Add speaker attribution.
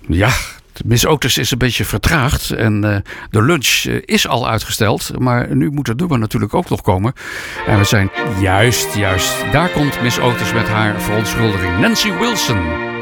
Speaker 1: Ja, Miss Otis is een beetje vertraagd en de lunch is al uitgesteld. Maar nu moet het nummer natuurlijk ook nog komen. En we zijn juist, daar komt Miss Otis met haar verontschuldiging. Nancy Wilson.